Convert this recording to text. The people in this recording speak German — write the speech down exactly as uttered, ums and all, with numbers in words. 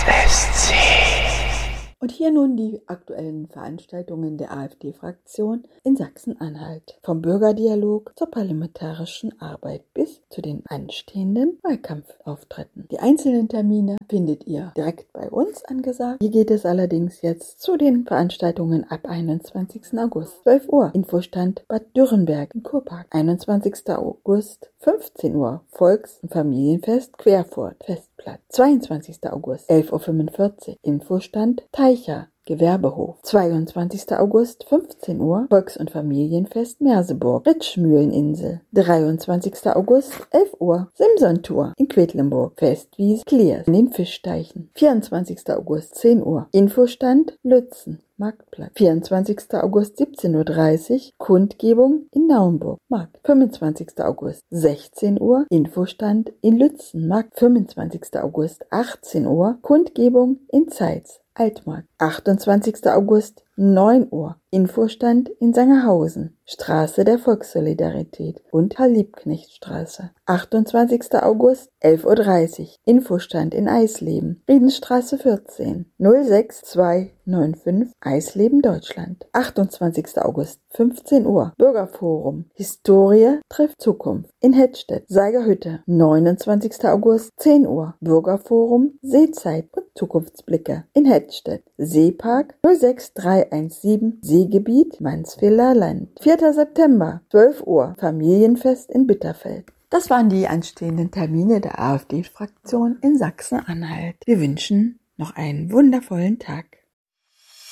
S S C. Und hier nun die aktuellen Veranstaltungen der AfD-Fraktion in Sachsen-Anhalt. Vom Bürgerdialog zur parlamentarischen Arbeit bis zu den anstehenden Wahlkampfauftritten. Die einzelnen Termine findet ihr direkt bei uns angesagt. Hier geht es allerdings jetzt zu den Veranstaltungen ab einundzwanzigsten August, zwölf Uhr. Infostand Bad Dürrenberg im Kurpark. einundzwanzigsten August, fünfzehn Uhr. Volks- und Familienfest Querfurt, Festplatz. zweiundzwanzigsten August, elf Uhr fünfundvierzig. Infostand Teicher, Gewerbehof. zweiundzwanzigsten August, fünfzehn Uhr. Volks- und Familienfest Merseburg, Ritschmühleninsel. dreiundzwanzigsten August, elf Uhr. Simson-Tour in Quedlinburg, Festwies, Kliers in den Fischteichen. vierundzwanzigsten August, zehn Uhr. Infostand Lützen, Marktplatz. vierundzwanzigsten August, siebzehn Uhr dreißig. Kundgebung in Naumburg, Markt. fünfundzwanzigsten August, sechzehn Uhr. Infostand in Lützen, Markt. fünfundzwanzigsten August, achtzehn Uhr. Kundgebung in Zeitz, Altmarkt. achtundzwanzigsten August, neun Uhr. Infostand in Sangerhausen, Straße der Volkssolidarität und Karl-Liebknecht-Straße. achtundzwanzigsten August, elf Uhr dreißig. Infostand in Eisleben, Friedenstraße vierzehn, null sechs zwei neun fünf, Eisleben, Deutschland. achtundzwanzigsten August, fünfzehn Uhr. Bürgerforum, Historie trifft Zukunft in Hettstedt, Seigerhütte. neunundzwanzigsten August, zehn Uhr. Bürgerforum, Seezeit und Zukunftsblicke in Hettstedt. Seepark null sechs drei eins sieben, Seegebiet Mansfelder Land. vierten September, zwölf Uhr. Familienfest in Bitterfeld. Das waren die anstehenden Termine der AfD-Fraktion in Sachsen-Anhalt. Wir wünschen noch einen wundervollen Tag.